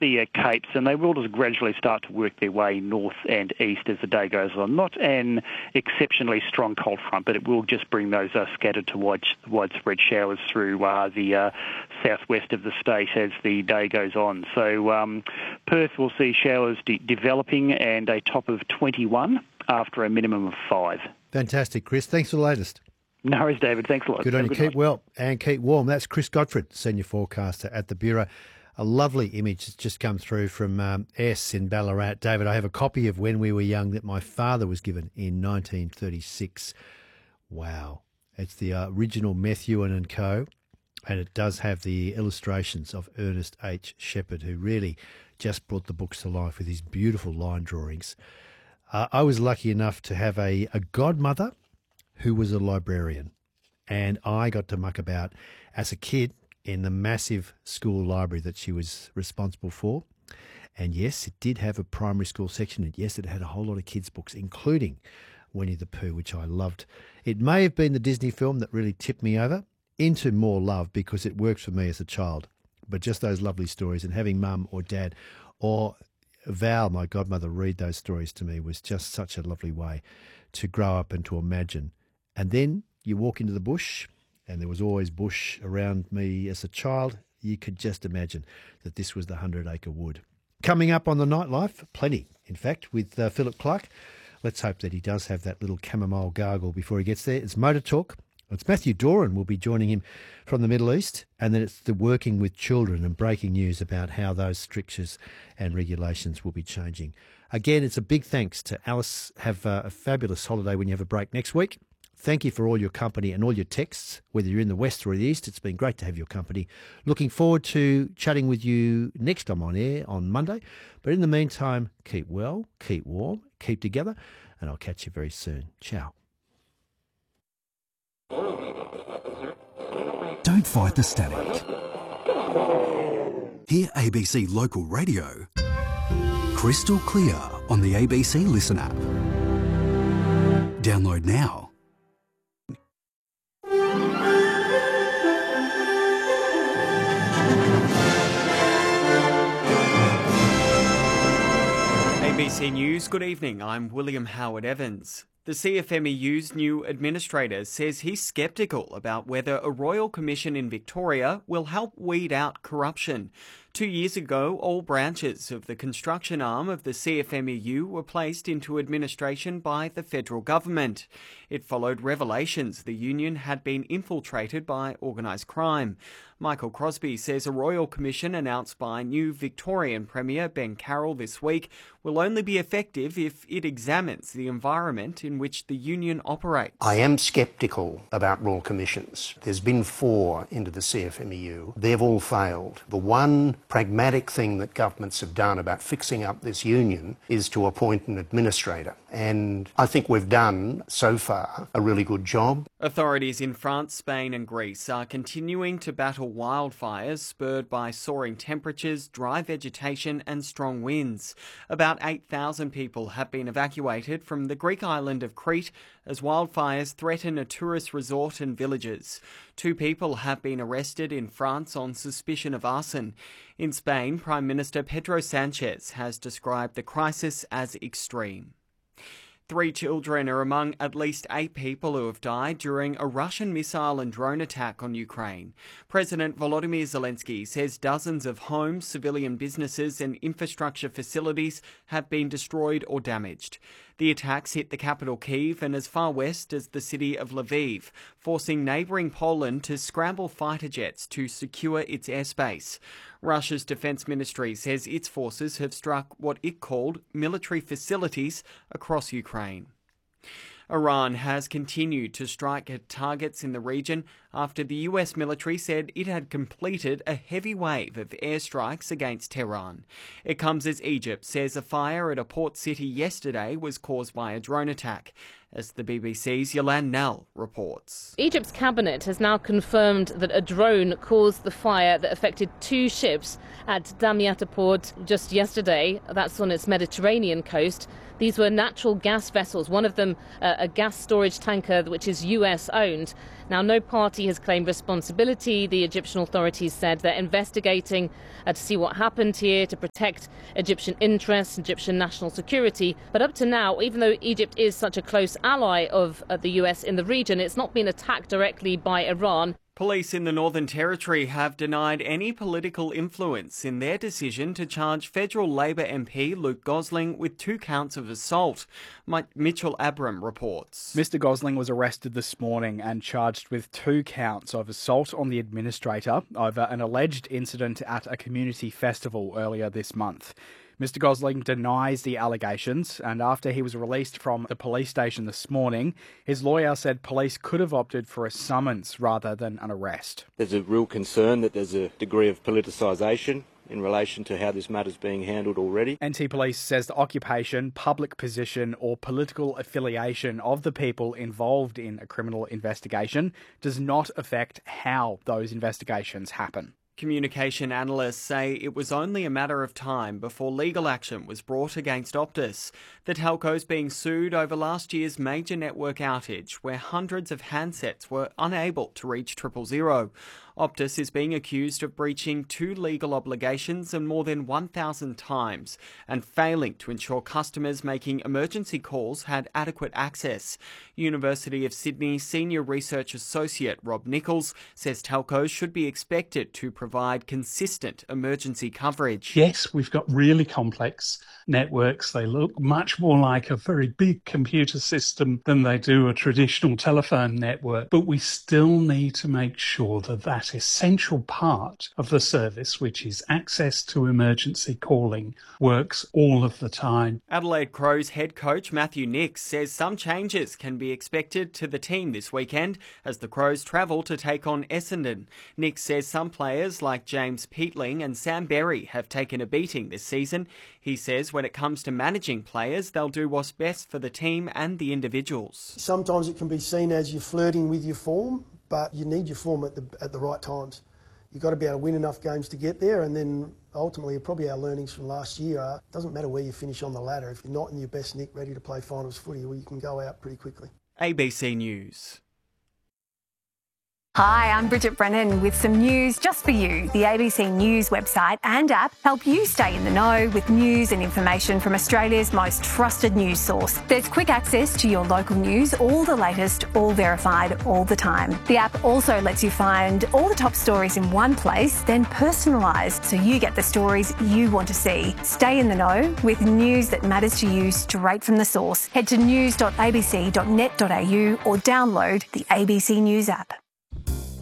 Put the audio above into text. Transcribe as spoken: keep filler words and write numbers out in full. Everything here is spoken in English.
the uh, capes, and they will just gradually start to work their way north and east as the day goes on. Not an exceptionally strong cold front, but it will just bring those uh, scattered to wide, widespread showers through uh, the uh, southwest of the state as the day goes on. So um, Perth will see showers de- developing and a top of twenty-one after a minimum of five. Fantastic, Chris. Thanks for the latest. No worries, David. Thanks a lot. Good on you. Good Keep night. well and keep warm. That's Chris Godfrey, Senior Forecaster at the Bureau. A lovely image that's just come through from um, S in Ballarat. David, I have a copy of When We Were Young that my father was given in nineteen thirty-six. Wow. It's the uh, original Methuen and Co. And it does have the illustrations of Ernest H. Shepherd, who really just brought the books to life with his beautiful line drawings. Uh, I was lucky enough to have a, a godmother who was a librarian, and I got to muck about as a kid in the massive school library that she was responsible for. And yes, it did have a primary school section, and yes, it had a whole lot of kids' books, including Winnie the Pooh, which I loved. It may have been the Disney film that really tipped me over into more love because it worked for me as a child. But just those lovely stories, and having mum or dad or Val, my godmother, read those stories to me was just such a lovely way to grow up and to imagine. And then you walk into the bush, and there was always bush around me as a child. You could just imagine that this was the Hundred Acre Wood. Coming up on the Nightlife, plenty, in fact, with uh, Philip Clark. Let's hope that he does have that little chamomile gargle before he gets there. It's Motor Talk. It's Matthew Doran will be joining him from the Middle East, and then it's the working with children and breaking news about how those strictures and regulations will be changing. Again, it's a big thanks to Alice. Have uh, a fabulous holiday when you have a break next week. Thank you for all your company and all your texts, whether you're in the west or the east. It's been great to have your company. Looking forward to chatting with you next time on air on Monday. But in the meantime, keep well, keep warm, keep together, and I'll catch you very soon. Ciao. Don't fight the static. Hear A B C Local Radio crystal clear on the A B C Listen app. Download now. A B C News, good evening. I'm William Howard Evans. The C F M E U's new administrator says he's sceptical about whether a royal commission in Victoria will help weed out corruption. Two years ago, all branches of the construction arm of the C F M E U were placed into administration by the federal government. It followed revelations the union had been infiltrated by organised crime. Michael Crosby says a royal commission announced by new Victorian Premier Ben Carroll this week will only be effective if it examines the environment in which the union operates. I am sceptical about royal commissions. There's been four into the C F M E U. They've all failed. The one pragmatic thing that governments have done about fixing up this union is to appoint an administrator. And I think we've done, so far, a really good job. Authorities in France, Spain and Greece are continuing to battle wildfires spurred by soaring temperatures, dry vegetation and strong winds. About eight thousand people have been evacuated from the Greek island of Crete as wildfires threaten a tourist resort and villages. Two people have been arrested in France on suspicion of arson. In Spain, Prime Minister Pedro Sanchez has described the crisis as extreme. Three children are among at least eight people who have died during a Russian missile and drone attack on Ukraine. President Volodymyr Zelensky says dozens of homes, civilian businesses and infrastructure facilities have been destroyed or damaged. The attacks hit the capital Kyiv and as far west as the city of Lviv, forcing neighbouring Poland to scramble fighter jets to secure its airspace. Russia's defence ministry says its forces have struck what it called military facilities across Ukraine. Iran has continued to strike at targets in the region after the U S military said it had completed a heavy wave of airstrikes against Tehran. It comes as Egypt says a fire at a port city yesterday was caused by a drone attack. As the B B C's Yolande Nell reports. Egypt's cabinet has now confirmed that a drone caused the fire that affected two ships at Damietta port just yesterday. That's on its Mediterranean coast. These were natural gas vessels, one of them uh, a gas storage tanker which is U S owned. Now, no party Morsi has claimed responsibility. The Egyptian authorities said they're investigating uh, to see what happened here, to protect Egyptian interests, Egyptian national security. But up to now, even though Egypt is such a close ally of uh, the U S in the region, it's not been attacked directly by Iran. Police in the Northern Territory have denied any political influence in their decision to charge federal Labor M P Luke Gosling with two counts of assault. Mike Mitchell Abram reports. Mister Gosling was arrested this morning and charged with two counts of assault on the administrator over an alleged incident at a community festival earlier this month. Mister Gosling denies the allegations, and after he was released from the police station this morning, his lawyer said police could have opted for a summons rather than an arrest. There's a real concern that there's a degree of politicisation in relation to how this matter's being handled already. N T Police says the occupation, public position or political affiliation of the people involved in a criminal investigation does not affect how those investigations happen. Communication analysts say it was only a matter of time before legal action was brought against Optus. The telco's being sued over last year's major network outage, where hundreds of handsets were unable to reach triple zero. Optus is being accused of breaching two legal obligations and more than one thousand times and failing to ensure customers making emergency calls had adequate access. University of Sydney Senior Research Associate Rob Nichols says telcos should be expected to provide consistent emergency coverage. Yes, we've got really complex networks. They look much more like a very big computer system than they do a traditional telephone network, but we still need to make sure that that essential part of the service, which is access to emergency calling, works all of the time. Adelaide Crows head coach Matthew Nicks says some changes can be expected to the team this weekend as the Crows travel to take on Essendon. Nicks says some players like James Peatling and Sam Berry have taken a beating this season. He says when it comes to managing players, they'll do what's best for the team and the individuals. Sometimes it can be seen as you're flirting with your form, but you need your form at the at the right times. You've got to be able to win enough games to get there, and then ultimately probably our learnings from last year are, it doesn't matter where you finish on the ladder, if you're not in your best nick ready to play finals footy, well, you can go out pretty quickly. A B C News. Hi, I'm Bridget Brennan with some news just for you. The A B C News website and app help you stay in the know with news and information from Australia's most trusted news source. There's quick access to your local news, all the latest, all verified, all the time. The app also lets you find all the top stories in one place, then personalised so you get the stories you want to see. Stay in the know with news that matters to you straight from the source. Head to news dot a b c dot net dot a u or download the A B C News app.